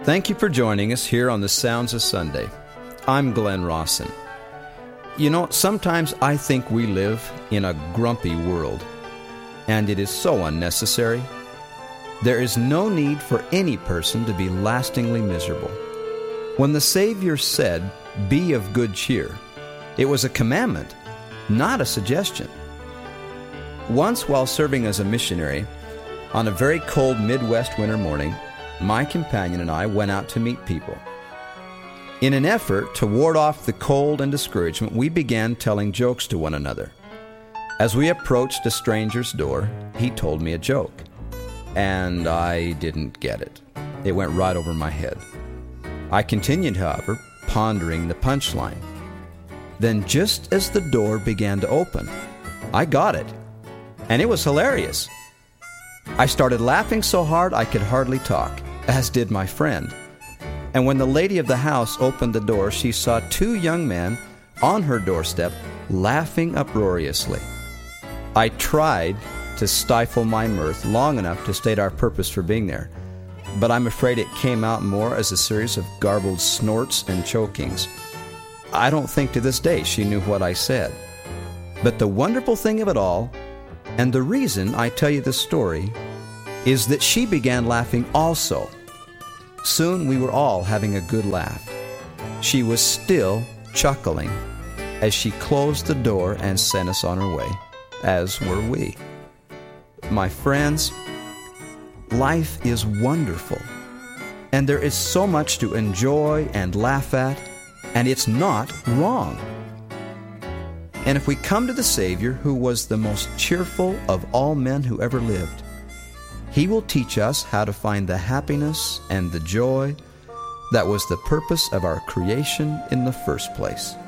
Thank you for joining us here on the Sounds of Sunday. I'm Glenn Rawson. You know, sometimes I think we live in a grumpy world, and it is so unnecessary. There is no need for any person to be lastingly miserable. When the Savior said, "Be of good cheer," it was a commandment, not a suggestion. Once while serving as a missionary, on a very cold Midwest winter morning, my companion and I went out to meet people. In an effort to ward off the cold and discouragement, we began telling jokes to one another. As we approached a stranger's door, he told me a joke, and I didn't get it. It went right over my head. I continued, however, pondering the punchline. Then just as the door began to open, I got it, and it was hilarious. I started laughing so hard I could hardly talk, as did my friend. And when the lady of the house opened the door, she saw two young men on her doorstep laughing uproariously. I tried to stifle my mirth long enough to state our purpose for being there, but I'm afraid it came out more as a series of garbled snorts and chokings. I don't think to this day she knew what I said. But the wonderful thing of it all, and the reason I tell you this story, is that she began laughing also. Soon we were all having a good laugh. She was still chuckling as she closed the door and sent us on our way, as were we. My friends, life is wonderful, and there is so much to enjoy and laugh at, and it's not wrong. And if we come to the Savior, who was the most cheerful of all men who ever lived, He will teach us how to find the happiness and the joy that was the purpose of our creation in the first place.